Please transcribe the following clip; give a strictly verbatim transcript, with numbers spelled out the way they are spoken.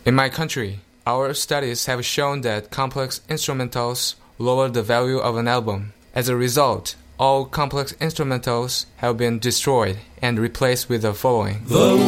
In my country, our studies have shown that complex instrumentals lower the value of an album. As a result, all complex instrumentals have been destroyed and replaced with the following. The